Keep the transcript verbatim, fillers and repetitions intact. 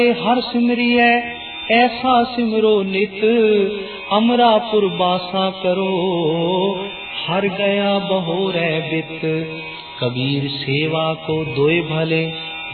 हर सिमरिय ऐसा सिमरो नित, अमरापुर बासा करो हर गया बहोरै बित। कबीर सेवा को दोए भले